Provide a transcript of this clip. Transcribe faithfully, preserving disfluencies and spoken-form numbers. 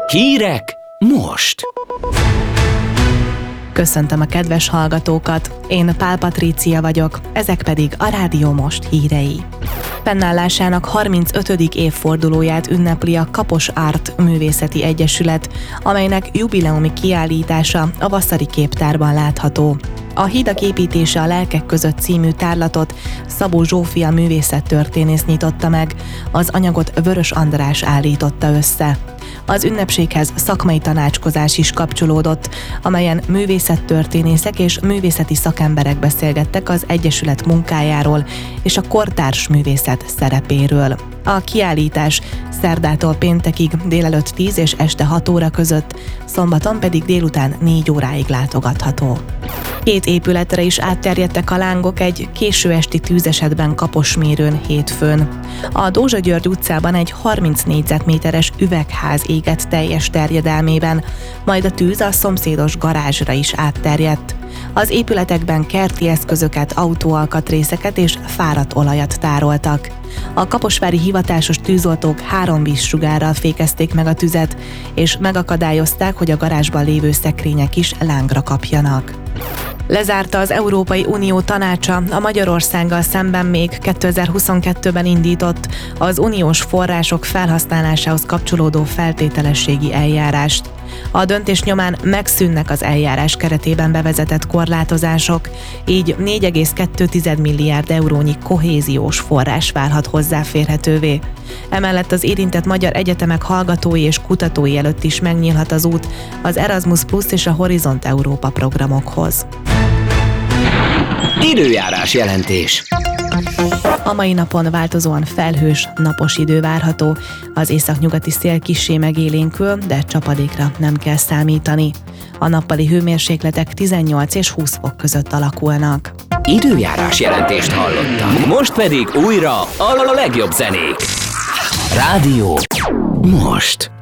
Hírek most! Köszöntöm a kedves hallgatókat, én Pál Patrícia vagyok, ezek pedig a Rádió Most hírei. Fennállásának harmincötödik évfordulóját ünnepli a Kapos Art Művészeti Egyesület, amelynek jubileumi kiállítása a Vasszari Képtárban látható. A Hídak építése a lelkek között című tárlatot Szabó Zsófia művészettörténész nyitotta meg, az anyagot Vörös András állította össze. Az ünnepséghez szakmai tanácskozás is kapcsolódott, amelyen művészettörténészek és művészeti szakemberek beszélgettek az Egyesület munkájáról és a kortárs művészet szerepéről. A kiállítás szerdától péntekig délelőtt tíz és este hat óra között, szombaton pedig délután négy óráig látogatható. Két épületre is átterjedtek a lángok egy késő esti tűzesetben Kaposmérőn hétfőn. A Dózsa György utcában egy harminc négyzetméteres üvegház égett teljes terjedelmében, majd a tűz a szomszédos garázsra is átterjedt. Az épületekben kerti eszközöket, autóalkatrészeket és fáradt olajat tároltak. A kaposvári hivatásos tűzoltók három vízsugárral fékezték meg a tüzet, és megakadályozták, hogy a garázsban lévő szekrények is lángra kapjanak. Lezárta az Európai Unió tanácsa a Magyarországgal szemben még kétezer-huszonkettőben indított az uniós források felhasználásához kapcsolódó feltételességi eljárást. A döntés nyomán megszűnnek az eljárás keretében bevezetett korlátozások, így négy egész kettő milliárd eurónyi kohéziós forrás válhat hozzáférhetővé. Emellett az érintett magyar egyetemek hallgatói és kutatói előtt is megnyílhat az út az Erasmus Plus és a Horizont Európa programokhoz. Időjárás jelentés. A mai napon változóan felhős, napos idő várható, az északnyugati szél kissé megélénkül, de csapadékra nem kell számítani. A nappali hőmérsékletek tizennyolc és húsz fok között alakulnak. Időjárás jelentést hallottak. Most pedig újra a legjobb zenék. Rádió Most.